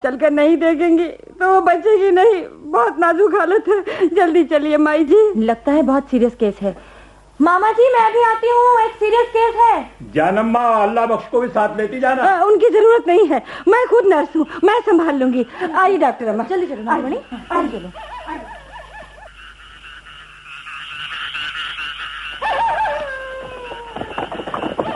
चलकर नहीं देखेंगी तो वो बचेगी नहीं। बहुत नाजुक हालत है, जल्दी चलिए माई जी। लगता है बहुत सीरियस केस है। मामा जी मैं भी आती हूँ, एक सीरियस केस है। जानम्मा, अल्लाह बख्श को भी साथ लेती जाना। उनकी जरूरत नहीं है, मैं खुद नर्स हूँ, मैं संभाल लूंगी। आइए डॉक्टर अम्मा। जल्दी चलो।